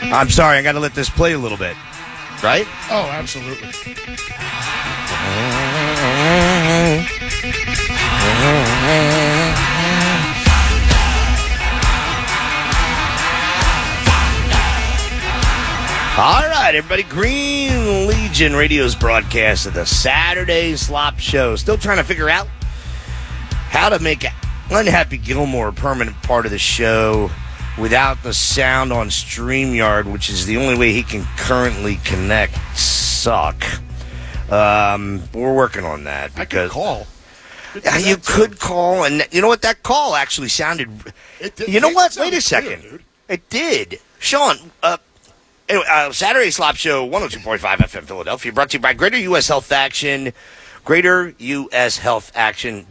I'm sorry, I got to let this play a little bit. Right? Oh, absolutely. All right, everybody. Green Legion Radio's broadcast of the Saturday Slop Show. Still trying to figure out how to make Unhappy Gilmore a permanent part of the show without the sound on StreamYard, which is the only way he can currently connect. Suck. We're working on that. Because I could call. You could call, and you know what? That call actually sounded... You know what? Wait a second. Good, it did. Sean, anyway, Saturday Slop Show, 102.5 FM Philadelphia, brought to you by Greater U.S. Health Action, Greater U.S. Health Action,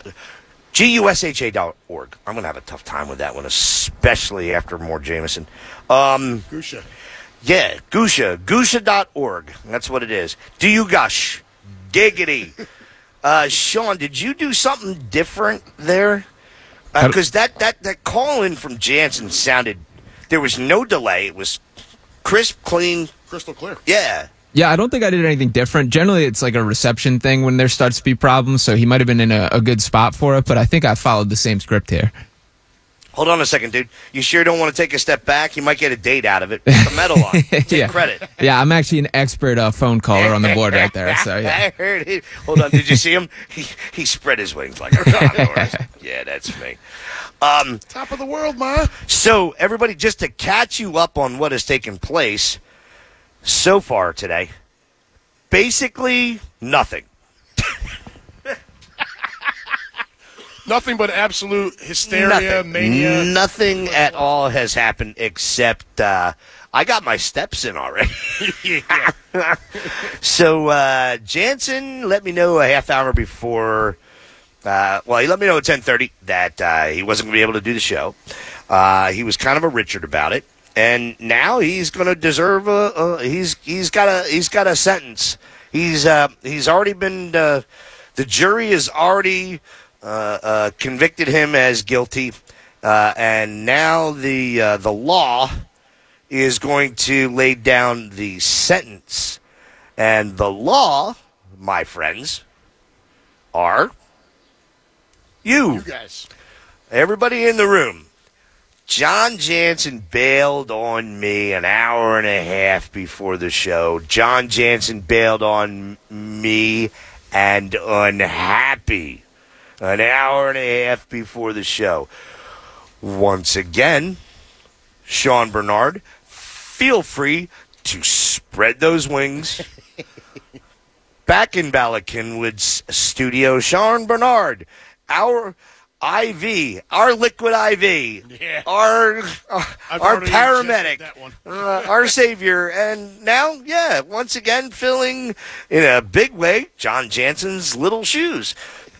GUSHA.org. I'm going to have a tough time with that one, especially after more Jameson. Gusha. Yeah, Gusha. Gusha.org. That's what it is. Do you gush? Giggity. Sean, did you do something different there? Because that call-in from Jansen sounded... There was no delay. It was crisp, clean. Crystal clear. Yeah. Yeah, I don't think I did anything different. Generally, it's like a reception thing when there starts to be problems, so he might have been in a good spot for it, but I think I followed the same script here. Hold on a second, dude. You sure don't want to take a step back? You might get a date out of it. Put the medal on. Take credit. Yeah, I'm actually an expert phone caller on the board right there, so yeah. I heard it. Hold on, did you see him? He spread his wings like a condor. Yeah, that's me. Top of the world, Ma. So, everybody, just to catch you up on what has taken place so far today, basically nothing. Nothing but absolute hysteria, mania. Nothing at all has happened except I got my steps in already. So, Jansen let me know a half hour before... he let me know at 10:30 that he wasn't going to be able to do the show. He was kind of a Richard about it. And now he's going to deserve he's got a sentence. He's already been the jury has already convicted him as guilty, and now the law is going to lay down the sentence. And the law, my friends, are you guys. Everybody in the room. John Jansen bailed on me an hour and a half before the show. John Jansen bailed on me and Unhappy an hour and a half before the show. Once again, Sean Bernard, feel free to spread those wings. Back in Bala Cynwyd's studio, Sean Bernard, our IV, our liquid IV, yeah. our paramedic, that one. our savior, and now, once again, filling in a big way John Jansen's little shoes.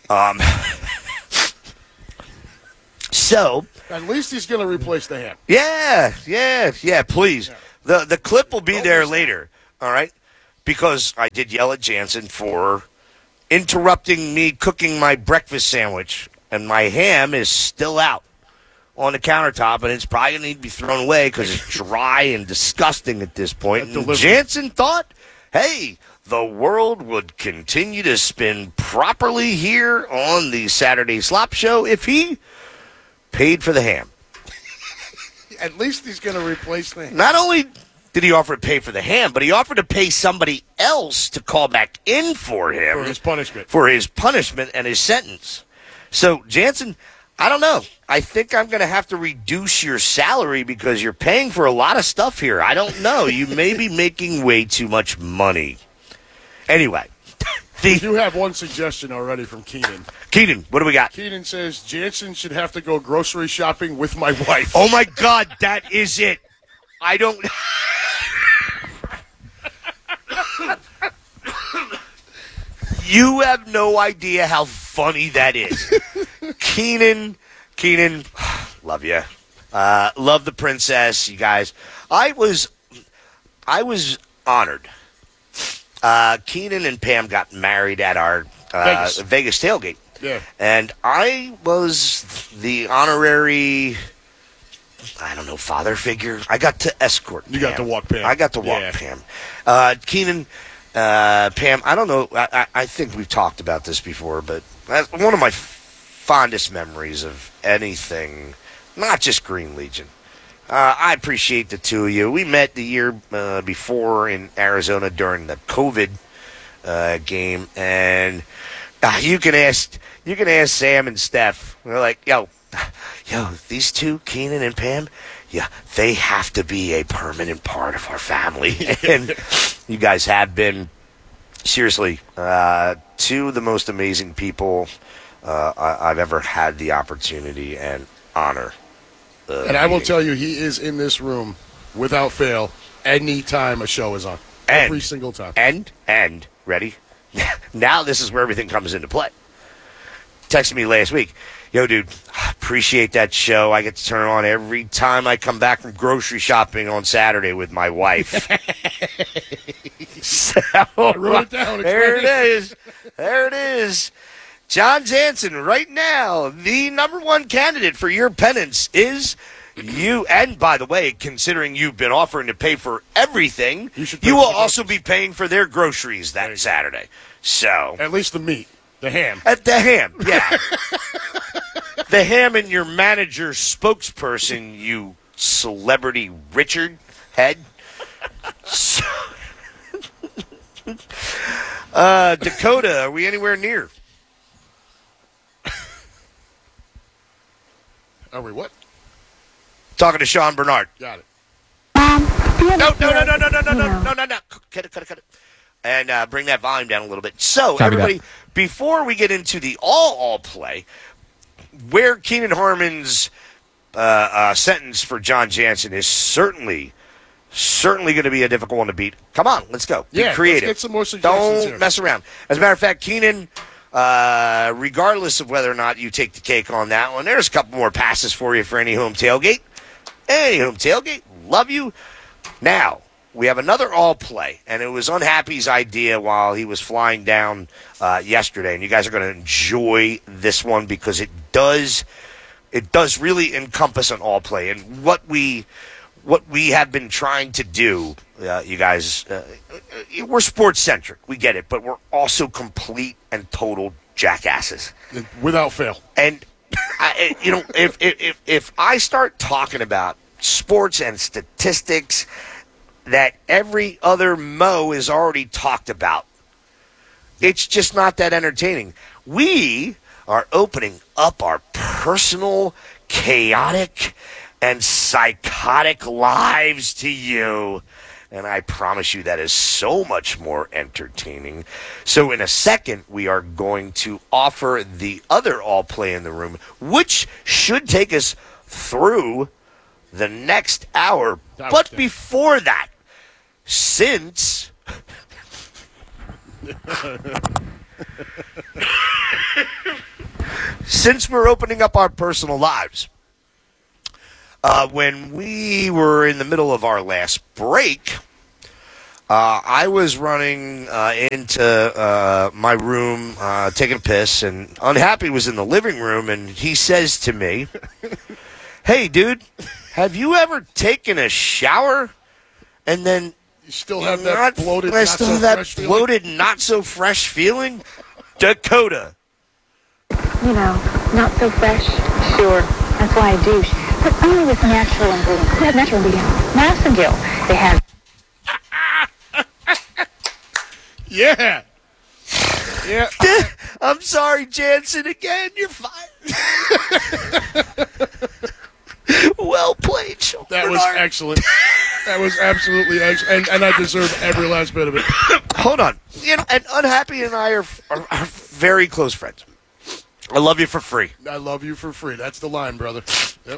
So at least he's going to replace the hand. Yeah, please. Yeah. The clip will be there later, all right? Because I did yell at Jansen for interrupting me cooking my breakfast sandwich. And my ham is still out on the countertop, and it's probably going to need to be thrown away because it's dry and disgusting at this point. And Jansen thought, hey, the world would continue to spin properly here on the Saturday Slop Show if he paid for the ham. At least he's going to replace the ham. Not only did he offer to pay for the ham, but he offered to pay somebody else to call back in for him. For his punishment. For his punishment and his sentence. So, Jansen, I don't know. I think I'm going to have to reduce your salary because you're paying for a lot of stuff here. I don't know. You may be making way too much money. Anyway. We do have one suggestion already from Keenan. Keenan, what do we got? Keenan says, Jansen should have to go grocery shopping with my wife. Oh, my God, that is it. I don't... You have no idea how funny that is. Keenan, love you. Love the princess, you guys. I was honored. Keenan and Pam got married at our Vegas tailgate. Yeah. And I was the honorary I don't know, father figure. I got to escort Pam. You got to walk Pam. I got to walk Yeah. Pam. Keenan, Pam, I don't know. I think we've talked about this before, but that's one of my fondest memories of anything, not just Green Legion. I appreciate the two of you. We met the year before in Arizona during the COVID game, and you can ask Sam and Steph. They're like, yo, these two, Keenan and Pam, yeah, they have to be a permanent part of our family. And you guys have been, seriously, two of the most amazing people I've ever had the opportunity and honor. And I will tell you, he is in this room without fail any time a show is on. Every single time. And ready? Now this is where everything comes into play. Texted me last week. Yo, dude, appreciate that show. I get to turn it on every time I come back from grocery shopping on Saturday with my wife. So, I wrote it down. There it is. There it is. John Jansen, right now, the number one candidate for your penance is you. And by the way, considering you've been offering to pay for everything, you will also be paying for their groceries that Saturday. So at least the meat, the ham. At the ham, yeah. The ham and your manager spokesperson, you celebrity Richard head. So, Dakota, are we anywhere near? Are we what? Talking to Sean Bernard. Got it. No. Cut it. And bring that volume down a little bit. So, Copy everybody, that. before we get into the all play, where Keenan Harmon's sentence for John Jansen is certainly going to be a difficult one to beat. Come on, let's go. Be creative. Let's get some more suggestions. Don't mess around. As a matter of fact, Keenan, regardless of whether or not you take the cake on that one, there's a couple more passes for you for any home tailgate. Love you. Now, we have another all play, and it was Unhappy's idea while he was flying down yesterday, and you guys are going to enjoy this one because it does really encompass an all play. And what we have been trying to do, you guys, we're sports centric, we get it, but we're also complete and total jackasses Without fail. and if I start talking about sports and statistics that every other Mo is already talked about, it's just not that entertaining. We are opening up our personal, chaotic, and psychotic lives to you. And I promise you that is so much more entertaining. So in a second, we are going to offer the other all play in the room, which should take us through the next hour. But before that, since we're opening up our personal lives, when we were in the middle of our last break, I was running into my room, taking a piss, and Unhappy was in the living room, and he says to me, "Hey, dude, have you ever taken a shower and then You still have that bloated, not so fresh feeling? bloated, not so fresh feeling?" Dakota. Not so fresh. Sure, that's why I douche. But only with natural ingredients. They have natural ingredients. Massengil. They have. Yeah. Yeah. I'm sorry, Jansen, again. You're fired. Well played, Sean That was Bernard. excellent. That was absolutely excellent. And I deserve every last bit of it. Hold on. And Unhappy and I are very close friends. I love you for free. I love you for free. That's the line, brother. Yep.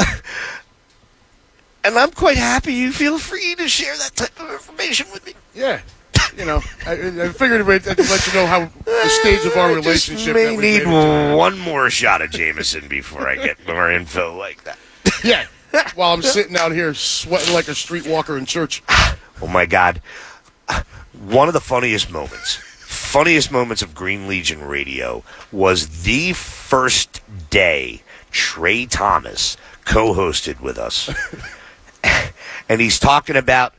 And I'm quite happy you feel free to share that type of information with me. Yeah. I figured I'd let you know how the stage of our relationship. I that may we need made it to. one more shot of Jameson before I get more info like that. Yeah. While I'm sitting out here sweating like a streetwalker in church. Oh, my God. One of the funniest moments of Green Legion Radio was the first day Trey Thomas co-hosted with us, and he's talking about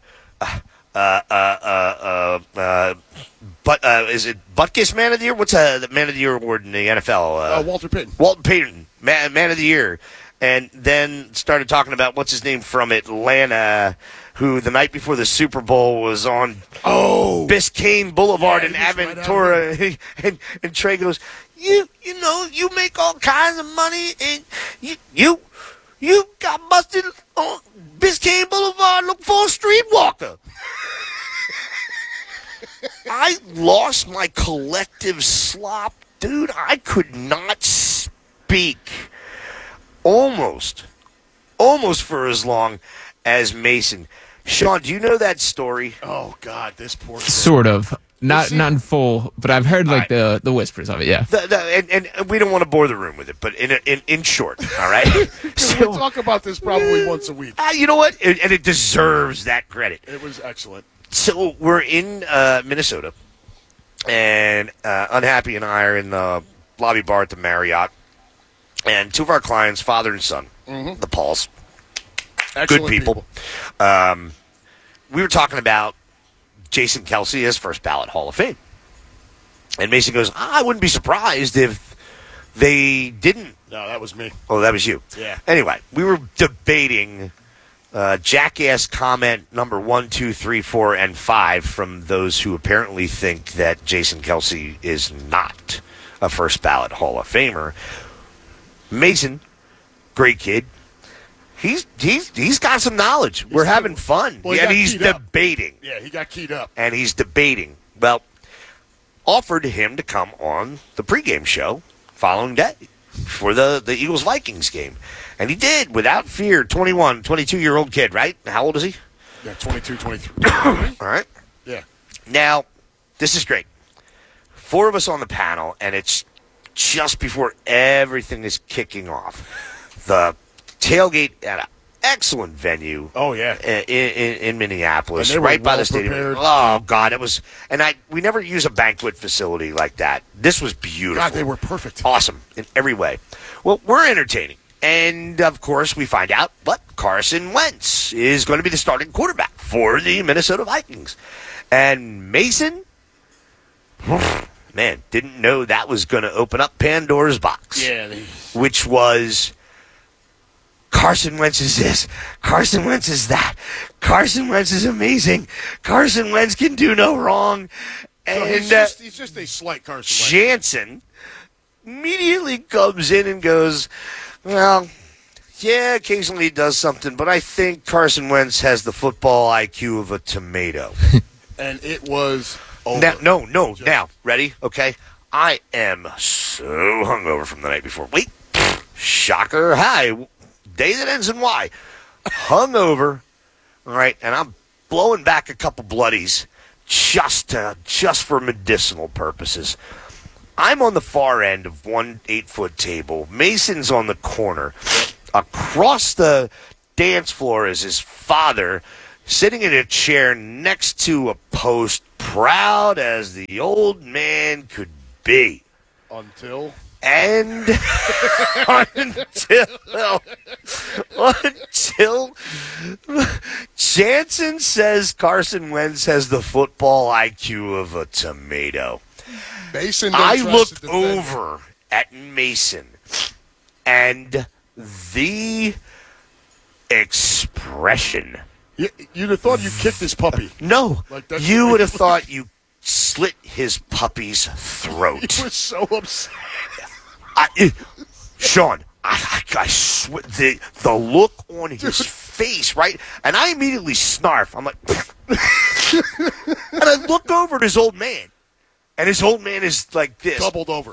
is it Butkus Man of the Year? What's the Man of the Year award in the NFL? Walter Payton. Walton Payton, Man of the Year. And then started talking about what's his name from Atlanta, who the night before the Super Bowl was on Biscayne Boulevard in Aventura. And Trey goes, you know, you make all kinds of money, and you got busted on Biscayne Boulevard looking for a streetwalker. I lost my collective slop. Dude, I could not speak almost for as long as Mason. Sean, do you know that story? Oh, God, this poor kid. Sort of. Not in full, but I've heard like the whispers of it, yeah. And we don't want to bore the room with it, but in short, all right? We'll talk about this probably once a week. You know what? And it deserves that credit. It was excellent. So we're in Minnesota, and Unhappy and I are in the lobby bar at the Marriott, and two of our clients, father and son, the Pauls, Excellent good people. We were talking about Jason Kelce as first ballot Hall of Fame. And Mason goes, I wouldn't be surprised if they didn't. No, that was me. Oh, that was you. Yeah. Anyway, we were debating jackass comment number 1, 2, 3, 4, and 5 from those who apparently think that Jason Kelce is not a first ballot Hall of Famer. Mason, great kid. He's got some knowledge. We're having fun. Well, and he's debating. Yeah, he got keyed up. And he's debating. Well, offered him to come on the pregame show following day for the Eagles-Vikings game. And he did, without fear. 22-year-old kid, right? How old is he? Yeah, 22, 23. All right. Yeah. Now, this is great. 4 of us on the panel, and it's just before everything is kicking off. The tailgate at an excellent venue. Oh, yeah. In Minneapolis, And they were right by well the stadium. prepared. Oh God, it was. And we never use a banquet facility like that. This was beautiful. God, they were perfect. Awesome in every way. Well, we're entertaining, and of course, we find out, but Carson Wentz is going to be the starting quarterback for the Minnesota Vikings, and Mason. Man, didn't know that was going to open up Pandora's box. Yeah. Which was Carson Wentz is this. Carson Wentz is that. Carson Wentz is amazing. Carson Wentz can do no wrong. So And he's just a slight Carson Wentz. Jansen immediately comes in and goes, well, yeah, occasionally he does something, but I think Carson Wentz has the football IQ of a tomato. And it was over. Now, ready? Okay. I am so hungover from the night before. Wait. Shocker. Hi. Day that ends in Y. Hungover. All right. And I'm blowing back a couple bloodies just for medicinal purposes. I'm on the far end of one 8-foot table. Mason's on the corner. Across the dance floor is his father, sitting in a chair next to a post, proud as the old man could be. Until Jansen says Carson Wentz has the football IQ of a tomato. Mason. I looked over at Mason, and the expression. You'd have thought you kicked this puppy. No, Like, that's you what would it have thought you slit his puppy's throat. He was so upset. Sean, I swear, the look on his face, right? And I immediately snarf. I'm like, and I look over at his old man, and his old man is like this, Doubled over.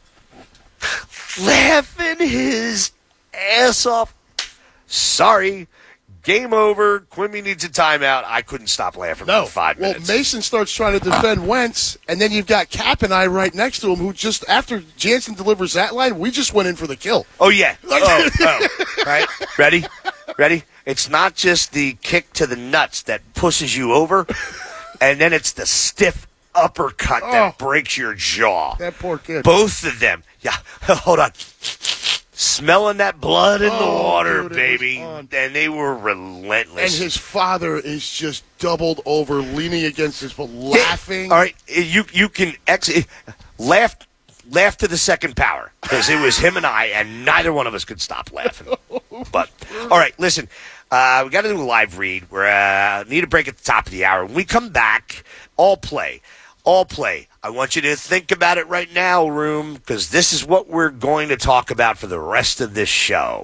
laughing his ass off. Sorry, game over. Quimby needs a timeout. I couldn't stop laughing for 5 minutes. Well, Mason starts trying to defend Wentz, and then you've got Cap and I right next to him, who just, after Jansen delivers that line, we just went in for the kill. Oh, yeah. Oh. Right? Ready? It's not just the kick to the nuts that pushes you over, and then it's the stiff uppercut that breaks your jaw. That poor kid. Both of them. Yeah, hold on. smelling that blood in the water, dude, it baby. was on. And they were relentless. And his father is just doubled over, leaning against his, laughing. All right, you can laugh to the second power, because it was him and I, and neither one of us could stop laughing. But all right, listen, we got to do a live read. We need a break at the top of the hour. When we come back, all play. I want you to think about it right now, room, because this is what we're going to talk about for the rest of this show.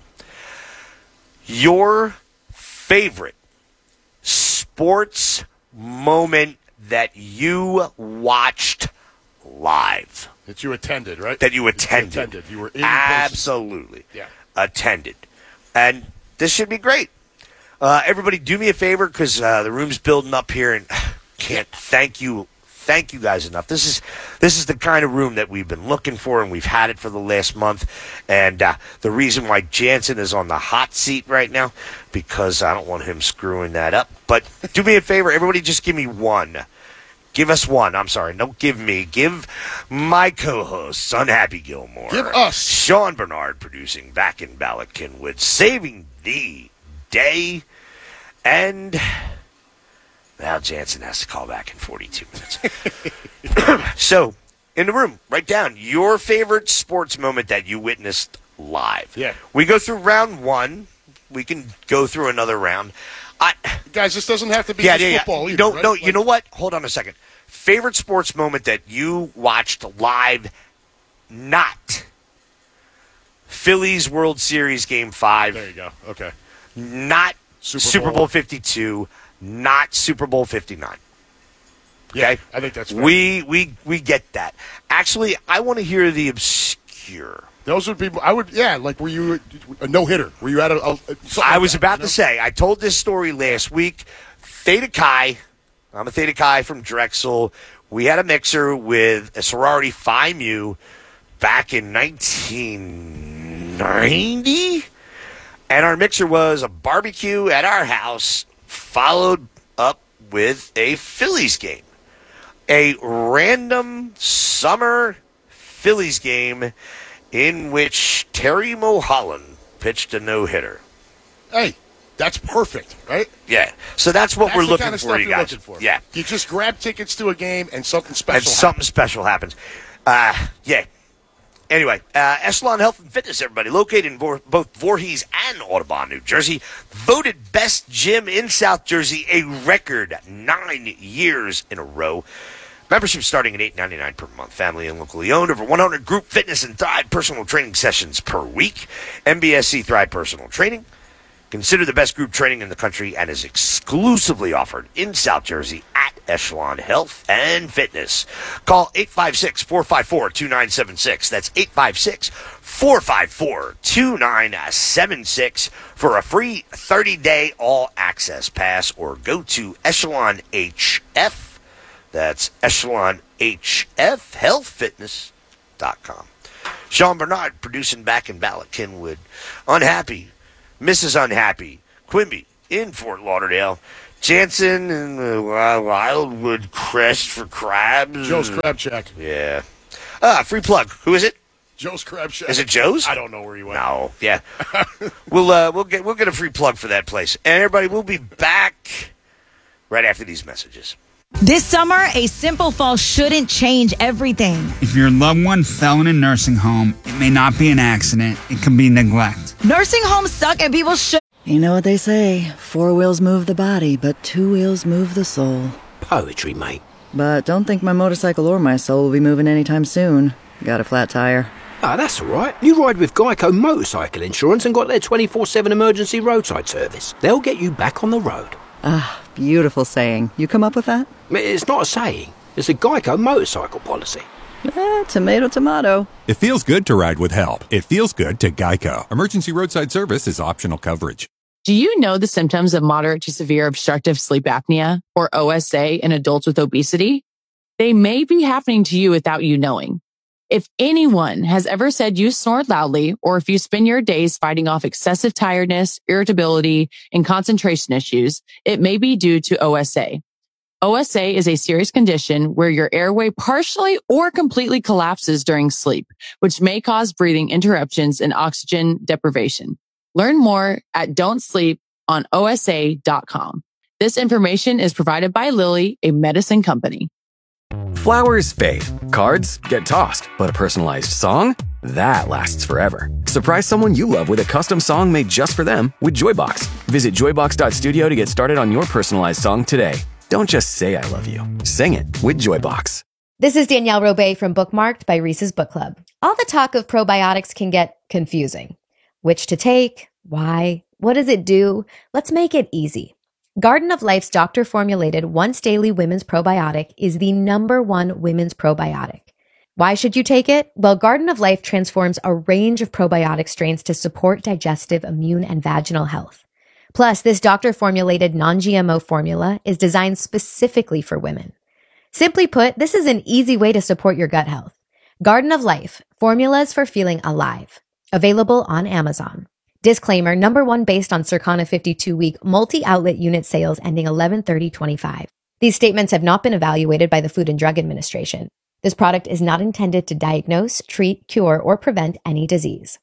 Your favorite sports moment that you watched live. That you attended, right? That you attended. You were in Absolutely. person. Yeah. Attended. And this should be great. Everybody do me a favor, because the room's building up here, and can't thank you guys enough. This is the kind of room that we've been looking for, and we've had it for the last month. And the reason why Jansen is on the hot seat right now, because I don't want him screwing that up. But do me a favor, everybody, just give me one. Give us one. I'm sorry, don't give me. Give my co-hosts, Unhappy Gilmore. Give us. Sean Bernard producing back in Bala Cynwyd, saving the day. And now Jansen has to call back in 42 minutes. So, in the room, write down your favorite sports moment that you witnessed live. Yeah. We go through round one. We can go through another round. Guys, this doesn't have to be just football either, right? No, you know what? Hold on a second. Favorite sports moment that you watched live, not Phillies World Series Game 5. There you go. Okay. Not Super Bowl 52. Not Super Bowl 59. Okay? Yeah, I think that's fair. We get that. Actually, I want to hear the obscure. Those would be, like, were you a no-hitter? Were you at I was about to say, I told this story last week. Theta Chi, I'm a Theta Chi from Drexel. We had a mixer with a sorority Phi Mu back in 1990. And our mixer was a barbecue at our house, followed up with a Phillies game. A random summer Phillies game in which Terry Mulholland pitched a no-hitter. Hey, that's perfect, right? Yeah. So that's what we're the looking kind of for, stuff you you're guys. looking for. Yeah. You just grab tickets to a game and something special And something special happens. Yeah. Anyway, Echelon Health and Fitness, everybody, located in both Voorhees and Audubon, New Jersey, voted best gym in South Jersey a record 9 years in a row. Membership starting at $8.99 per month. Family and locally owned. Over 100 group fitness and Thrive personal training sessions per week. MBSC Thrive Personal Training. Considered the best group training in the country and is exclusively offered in South Jersey at Echelon Health and Fitness. Call 856-454-2976. That's 856-454-2976 for a free 30-day all-access pass, or go to Echelon HF. That's EchelonHF, healthfitness.com. Sean Bernard producing back in Bala Cynwyd. Unhappy, Mrs. Unhappy, Quimby in Fort Lauderdale. Jansen and Wildwood Crest for Crabs. Joe's Crab Shack. Yeah. Free plug. Who is it? Joe's Crab Shack. Is it Joe's? I don't know where you went. No. Yeah. We'll get a free plug for that place. And everybody, we'll be back right after these messages. This summer, a simple fall shouldn't change everything. If your loved one fell in a nursing home, it may not be an accident. It can be neglect. Nursing homes suck and people should. You know what they say, 4 wheels move the body, but 2 wheels move the soul. Poetry, mate. But don't think my motorcycle or my soul will be moving anytime soon. Got a flat tire. Ah, that's all right. You ride with Geico Motorcycle Insurance and got their 24/7 emergency roadside service. They'll get you back on the road. Ah, beautiful saying. You come up with that? It's not a saying. It's a Geico motorcycle policy. Tomato, tomato. It feels good to ride with help. It feels good to Geico. Emergency roadside service is optional coverage. Do you know the symptoms of moderate to severe obstructive sleep apnea, or OSA, in adults with obesity? They may be happening to you without you knowing. If anyone has ever said you snore loudly, or if you spend your days fighting off excessive tiredness, irritability, and concentration issues, it may be due to OSA. OSA is a serious condition where your airway partially or completely collapses during sleep, which may cause breathing interruptions and oxygen deprivation. Learn more at don'tsleeponosa.com. This information is provided by Lilly, a medicine company. Flowers fade, cards get tossed, but a personalized song? That lasts forever. Surprise someone you love with a custom song made just for them with Joybox. Visit joybox.studio to get started on your personalized song today. Don't just say I love you. Sing it with Joybox. This is Danielle Robay from Bookmarked by Reese's Book Club. All the talk of probiotics can get confusing. Which to take? Why? What does it do? Let's make it easy. Garden of Life's doctor-formulated once-daily women's probiotic is the #1 women's probiotic. Why should you take it? Well, Garden of Life transforms a range of probiotic strains to support digestive, immune, and vaginal health. Plus, this doctor-formulated non-GMO formula is designed specifically for women. Simply put, this is an easy way to support your gut health. Garden of Life, formulas for feeling alive. Available on Amazon. Disclaimer, #1 based on Circana 52-week multi-outlet unit sales ending 11/30/25. These statements have not been evaluated by the Food and Drug Administration. This product is not intended to diagnose, treat, cure, or prevent any disease.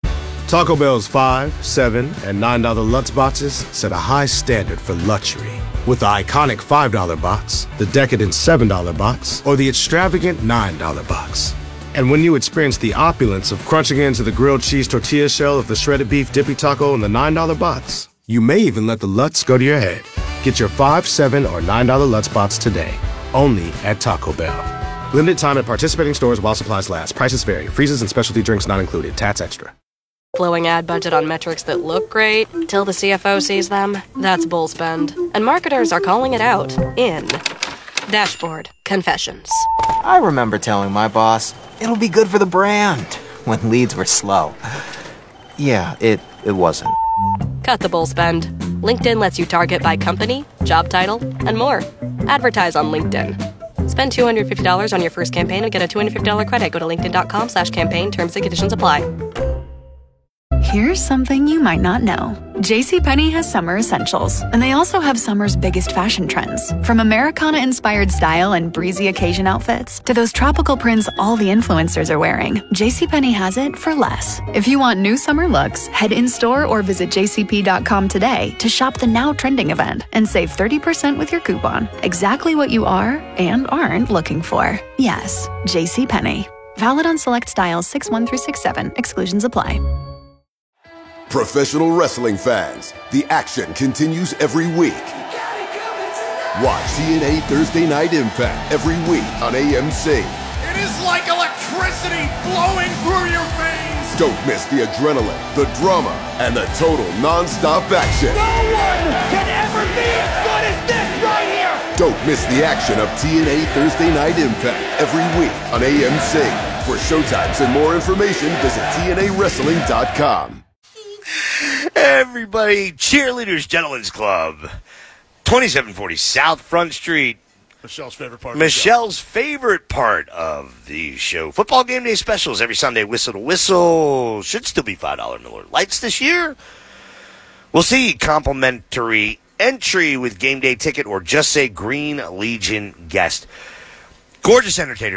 Taco Bell's $5, $7, and $9 Lutz boxes set a high standard for luxury. With the iconic $5 box, the decadent $7 box, or the extravagant $9 box. And when you experience the opulence of crunching into the grilled cheese tortilla shell of the shredded beef dippy taco in the $9 box, you may even let the Lutz go to your head. Get your $5, $7, or $9 Lutz box today, only at Taco Bell. Limited time at participating stores while supplies last. Prices vary. Freezes and specialty drinks not included. Tats extra. Blowing ad budget on metrics that look great till the CFO sees them. That's bull spend. And marketers are calling it out in Dashboard Confessions. I remember telling my boss, it'll be good for the brand, when leads were slow. Yeah, it wasn't. Cut the bull spend. LinkedIn lets you target by company, job title, and more. Advertise on LinkedIn. Spend $250 on your first campaign and get a $250 credit. Go to linkedin.com/campaign. Terms and conditions apply. Here's something you might not know. JCPenney has summer essentials, and they also have summer's biggest fashion trends. From Americana-inspired style and breezy occasion outfits to those tropical prints all the influencers are wearing, JCPenney has it for less. If you want new summer looks, head in-store or visit jcp.com today to shop the now trending event and save 30% with your coupon. Exactly what you are and aren't looking for. Yes, JCPenney. Valid on select styles 6-1 through 6-7. Exclusions apply. Professional wrestling fans, the action continues every week. Watch TNA Thursday Night Impact every week on AMC. It is like electricity flowing through your veins. Don't miss the adrenaline, the drama, and the total non-stop action. No one can ever be as good as this right here. Don't miss the action of TNA Thursday Night Impact every week on AMC. For showtimes and more information, visit TNAWrestling.com. Everybody, Cheerleaders Gentlemen's Club, 2740 South Front Street. Michelle's favorite part. Michelle's favorite part of the show. Football game day specials every Sunday. Whistle to whistle. Should still be $5 Miller Lights this year. We'll see. Complimentary entry with game day ticket or just say Green Legion guest. Gorgeous entertainers.